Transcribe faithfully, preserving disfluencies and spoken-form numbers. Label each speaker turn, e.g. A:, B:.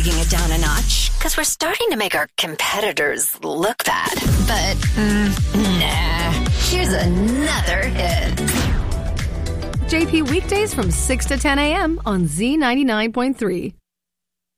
A: taking it down a notch because we're starting to make our competitors look bad. But, mm, nah. Here's another hit.
B: J P weekdays from six to ten a.m. on Z ninety-nine point three.